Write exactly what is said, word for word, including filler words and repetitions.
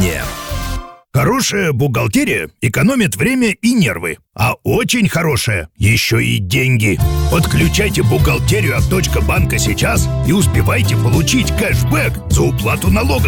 управления. Хорошая бухгалтерия экономит время и нервы, а очень хорошая еще и деньги. Подключайте бухгалтерию от Точка банка сейчас и успевайте получить кэшбэк за уплату налогов.